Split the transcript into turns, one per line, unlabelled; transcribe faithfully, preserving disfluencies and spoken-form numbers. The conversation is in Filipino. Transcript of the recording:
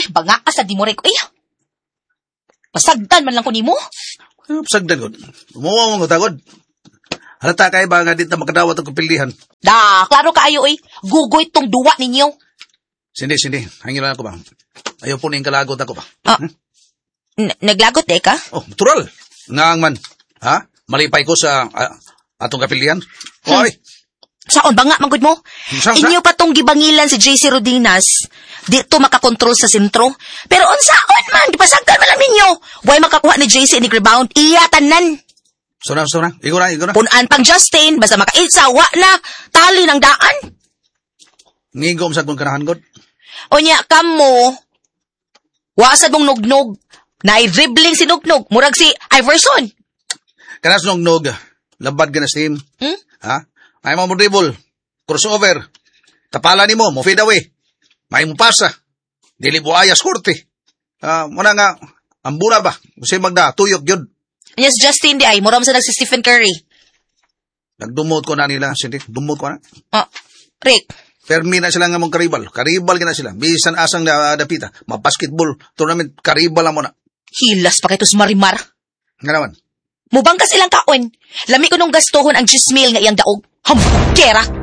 banga ka sa di mo rin ko. Eh, pasagdan man lang ko ni mo.
Pasagdan ko. Umuwa mo tagod. Halata kayo ba nga dito makadawat ang kapilihan?
Da, klaro ka ayo eh. Gugoy tong duwa ninyo.
Sindi, sindi. Hangin lang ako ba? Ayaw po na yung kalagot ako ba?
Ah,
hmm?
n- naglagot eh ka?
Oh, natural. Ngaang man. Ha? Malipay ko sa uh, atong kapilihan.
Hmm.
Oy.
Saon ba nga, manggod mo?
Saan,
Inyo pa tong gibangilan si J C Rodinas. Dito makakontrol sa sentro. Pero unsaon man, gipasagdan man lang ninyo. Why makakuha ni J C ni rebound? Iya, tanan.
So na, so na. Igo na, igo na.
Punan pang Justin, basta makaitsa, wa na. Tali ng daan.
Ngigom sa kong kanahan god.
O niya, kamo. Wasad mong nugnog. Nai-dribbling si nugnog. Murag si Iverson.
Kanas nung nog. Labad ka na steam.
Hmm?
Ha? Ay mo mo dribble. Crossover. Tapala ni mo, mo fade away. May mo pasa. Dili mo ayas korte. Ah, muna nga, ang bula ba? Kasi magda, tuyok yun.
Yes, Justin di ay. Muram sa nag si Stephen Curry.
Nagdumot ko na nila, Cindy. Dumot ko na.
Oh, Rick.
Permi na sila nga mong karibal. Karibal ka na sila. Bisan asang na dapita. Ma-basketball tournament, karibal lang mo na.
Hilas pa kayo sa marimar.
Nga naman.
Mubang ka silang kaon. Lami ko nung gastohon ang gismil nga iyang daog. Hambukera.